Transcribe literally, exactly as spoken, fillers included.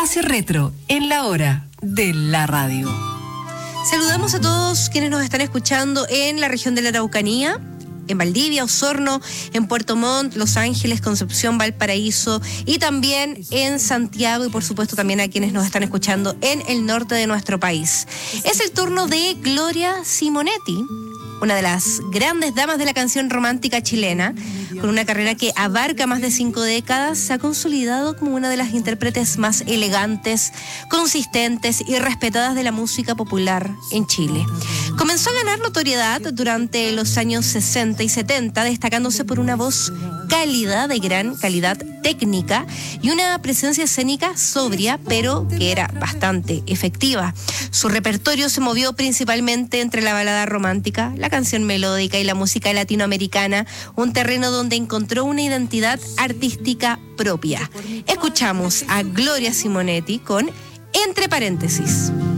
Espacio Retro en la hora de la radio. Saludamos a todos quienes nos están escuchando en la región de la Araucanía, en Valdivia, Osorno, en Puerto Montt, Los Ángeles, Concepción, Valparaíso y también en Santiago y por supuesto también a quienes nos están escuchando en el norte de nuestro país. Es el turno de Gloria Simonetti, una de las grandes damas de la canción romántica chilena, con una carrera que abarca más de cinco décadas, se ha consolidado como una de las intérpretes más elegantes, consistentes y respetadas de la música popular en Chile. Comenzó a ganar notoriedad durante los años sesenta y setenta, destacándose por una voz cálida, de gran calidad técnica y una presencia escénica sobria, pero que era bastante efectiva. Su repertorio se movió principalmente entre la balada romántica, la canción melódica y la música latinoamericana, un terreno donde encontró una identidad artística propia. Escuchamos a Gloria Simonetti con Entre Paréntesis.